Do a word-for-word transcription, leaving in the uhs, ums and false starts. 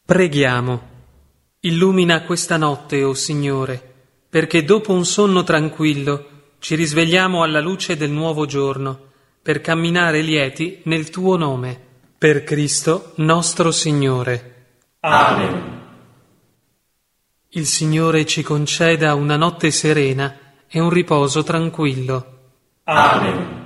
Preghiamo. Illumina questa notte, o Signore, perché dopo un sonno tranquillo ci risvegliamo alla luce del nuovo giorno, per camminare lieti nel Tuo nome. Per Cristo nostro Signore. Amen. Il Signore ci conceda una notte serena e un riposo tranquillo. Amen.